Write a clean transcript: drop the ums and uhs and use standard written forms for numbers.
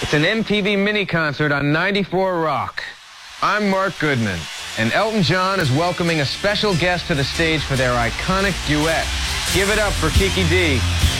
It's an MTV mini concert on 94 Rock. I'm Mark Goodman, and Elton John is welcoming a special guest to the stage for their iconic duet. Give it up for Kiki Dee.